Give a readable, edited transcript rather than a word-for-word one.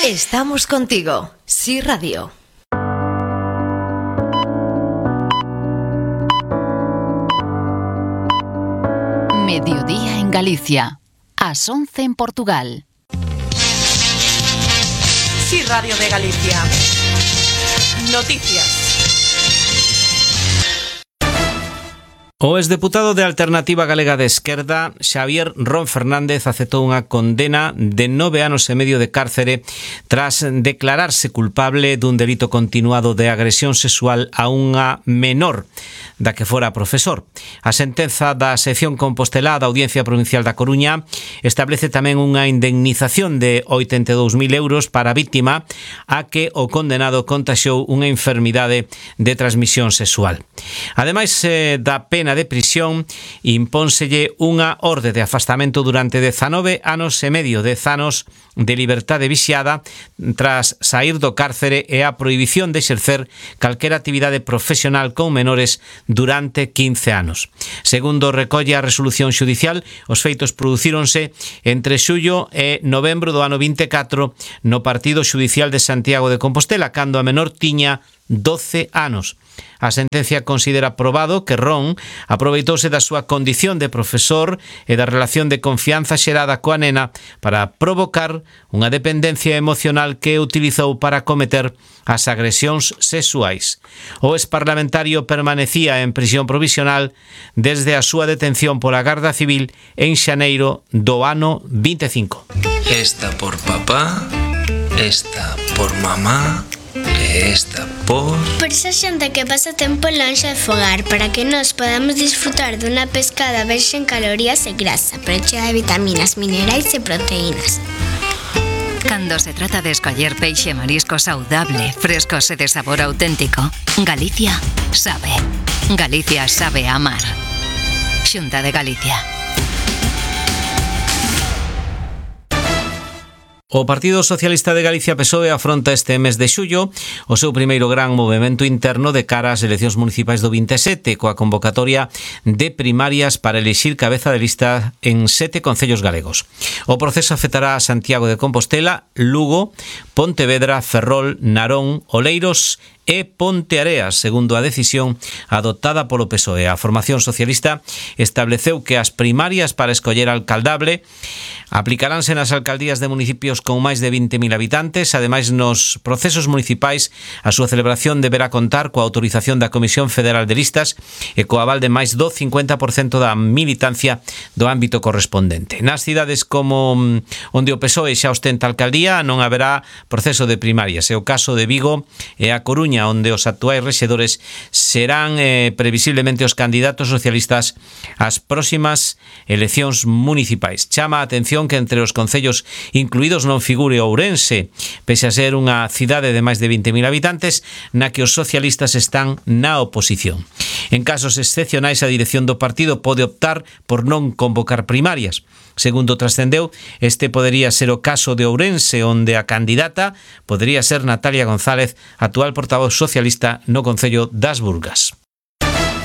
Estamos contigo. Sí Radio. Mediodía en Galicia. Ás 11 en Portugal. Sí Radio de Galicia. Noticias. O exdeputado de Alternativa Galega de Esquerda, Xavier Ron Fernández, aceptou unha condena de 9 anos e medio de cárcere tras declararse culpable dun delito continuado de agresión sexual a unha menor da que fora profesor. A sentenza da sección compostelá da Audiencia Provincial da Coruña establece tamén unha indemnización de 82.000 euros para a víctima a que o condenado contaxiou unha enfermidade de transmisión sexual. Ademais da pena de prisión, impónselle unha orde de afastamento durante 19 anos e medio, 10 anos de liberdade vixiada tras sair do cárcere e a prohibición de exercer calquera actividade profesional con menores durante 15 anos. Segundo recolle a resolución xudicial, os feitos producíronse entre xullo e novembro do ano 24 no Partido Xudicial de Santiago de Compostela, cando a menor tiña 12 anos. A sentencia considera probado que Ron aproveitouse da súa condición de profesor e da relación de confianza xerada coa nena para provocar unha dependencia emocional que utilizou para cometer as agresións sexuais. O exparlamentario permanecía en prisión provisional desde a súa detención pola Garda Civil en xaneiro do ano 25. Esta por papá, esta por mamá, esta por esa xente que pasa tempo lonxe de fogar, para que nós podamos disfrutar dunha pescada verxe en calorías e grasa, pero chea de vitaminas, minerais e proteínas. Cando se trata de escoller peixe e marisco saudable, frescos e de sabor auténtico, Galicia sabe. Galicia sabe amar. Xunta de Galicia. O Partido Socialista de Galicia PSOE afronta este mes de xullo o seu primeiro gran movemento interno de cara ás eleccións municipais do 27, coa convocatoria de primarias para elixir cabeza de lista en 7 concellos galegos. O proceso afectará a Santiago de Compostela, Lugo, Pontevedra, Ferrol, Narón, Oleiros e Ponteareas, segundo a decisión adoptada polo PSOE. A formación socialista estableceu que as primarias para escoller alcaldable aplicaránse nas alcaldías de municipios con máis de 20.000 habitantes. Ademais, nos procesos municipais, a súa celebración deberá contar coa autorización da Comisión Federal de Listas e co aval de máis do 50% da militancia do ámbito correspondente. Nas cidades como onde o PSOE xa ostenta a alcaldía non haberá proceso de primarias. É o caso de Vigo e a Coruña, onde os actuais rexedores serán previsiblemente os candidatos socialistas ás próximas eleccións municipais. Chama a atención que entre os concellos incluídos non figure Ourense, pese a ser unha cidade de máis de 20.000 habitantes na que os socialistas están na oposición. En casos excepcionais, a dirección do partido pode optar por non convocar primarias. Segundo trascendeu, este podería ser o caso de Ourense, onde a candidata podería ser Natalia González, actual portavoz socialista no Concello das Burgas.